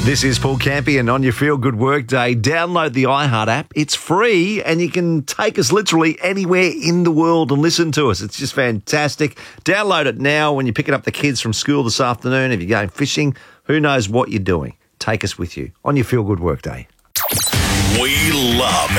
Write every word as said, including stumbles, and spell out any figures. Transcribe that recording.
This is Paul Campion on your Feel Good Work Day. Download the iHeart app. It's free and you can take us literally anywhere in the world and listen to us. It's just fantastic. Download it now when you're picking up the kids from school this afternoon. If you're going fishing, who knows what you're doing. Take us with you on your Feel Good Work Day. We love